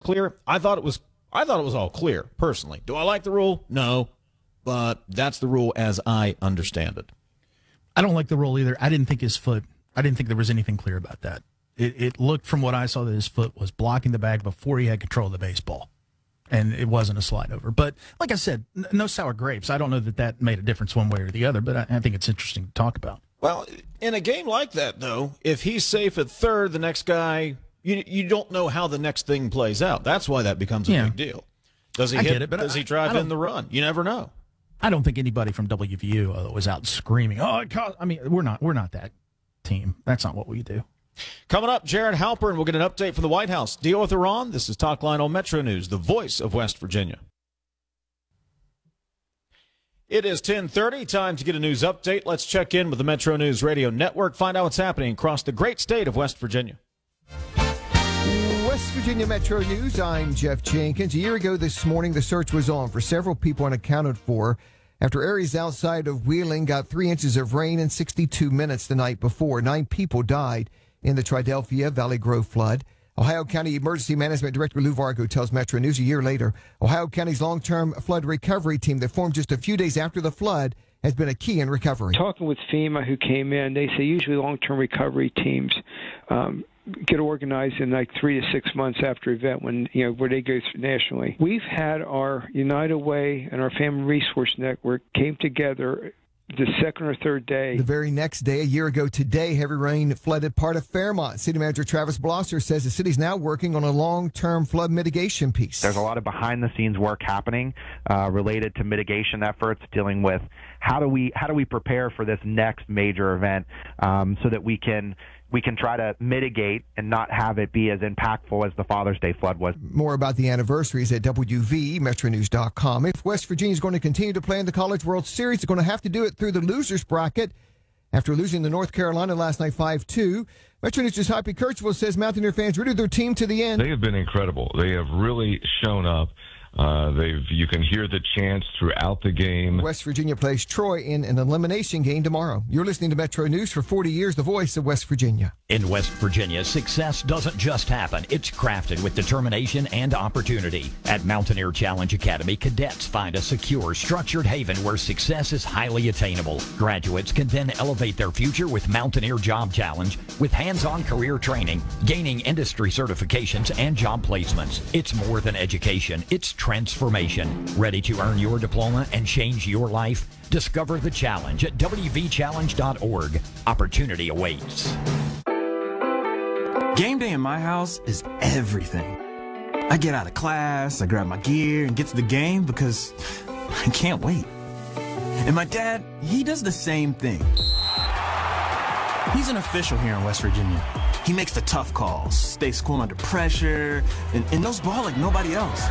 clear? I thought it was all clear, personally. Do I like the rule? No. But that's the rule as I understand it. I don't like the rule either. I didn't think there was anything clear about that. It looked from what I saw that his foot was blocking the bag before he had control of the baseball. And it wasn't a slide over. But like I said, no sour grapes. I don't know that made a difference one way or the other, but I think it's interesting to talk about. Well, in a game like that, though, if he's safe at third, the next guy, you don't know how the next thing plays out. That's why that becomes a big deal. Does he hit it? Does he drive in the run? You never know. I don't think anybody from WVU was out screaming, "Oh, we're not that team. That's not what we do." Coming up, Jared Halpern will get an update from the White House. Deal with Iran. This is Talk Line on Metro News, the voice of West Virginia. It is 10:30. Time to get a news update. Let's check in with the Metro News Radio Network. Find out what's happening across the great state of West Virginia. West Virginia Metro News, I'm Jeff Jenkins. A year ago this morning, the search was on for several people unaccounted for after areas outside of Wheeling got 3 inches of rain in 62 minutes the night before. 9 people died in the Triadelphia Valley Grove flood. Ohio County Emergency Management Director Lou Vargo tells Metro News a year later, Ohio County's long-term flood recovery team that formed just a few days after the flood has been a key in recovery. Talking with FEMA who came in, they say usually long-term recovery teams get organized in like 3 to 6 months after event where they go nationally. We've had our United Way and our Family Resource Network came together the second or third day. The very next day, a year ago today, heavy rain flooded part of Fairmont. City Manager Travis Blosser says the city's now working on a long-term flood mitigation piece. There's a lot of behind-the-scenes work happening related to mitigation efforts, dealing with how do we prepare for this next major event so that we can try to mitigate and not have it be as impactful as the Father's Day flood was. More about the anniversaries at WVMetroNews.com. If West Virginia is going to continue to play in the College World Series, they're going to have to do it through the losers bracket. After losing to North Carolina last night 5-2, Metro News' Hoppy Kirchville says Mountaineer fans rooted their team to the end. They have been incredible. They have really shown up. You can hear the chants throughout the game. West Virginia plays Troy in an elimination game tomorrow. You're listening to Metro News for 40 years, the voice of West Virginia. In West Virginia, success doesn't just happen. It's crafted with determination and opportunity. At Mountaineer Challenge Academy, cadets find a secure, structured haven where success is highly attainable. Graduates can then elevate their future with Mountaineer Job Challenge with hands-on career training, gaining industry certifications, and job placements. It's more than education. It's transformation. Ready to earn your diploma and change your life? Discover the challenge at wvchallenge.org. Opportunity awaits. Game day in my house is everything. I get out of class, I grab my gear and get to the game because I can't wait. And my dad, he does the same thing. He's an official here in West Virginia. He makes the tough calls, stays cool under pressure, and knows ball like nobody else.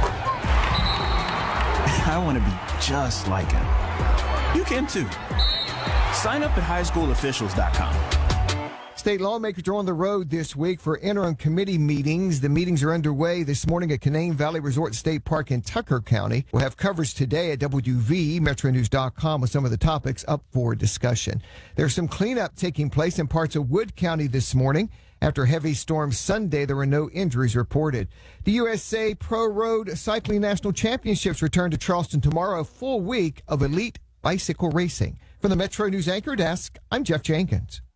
I want to be just like him. You can too. Sign up at highschoolofficials.com. State lawmakers are on the road this week for interim committee meetings. The meetings are underway this morning at Canaan Valley Resort State Park in Tucker County. We'll have coverage today at WVMetroNews.com with some of the topics up for discussion. There's some cleanup taking place in parts of Wood County this morning. After heavy storm Sunday, there were no injuries reported. The USA Pro Road Cycling National Championships return to Charleston tomorrow, a full week of elite bicycle racing. From the Metro News Anchor Desk, I'm Jeff Jenkins.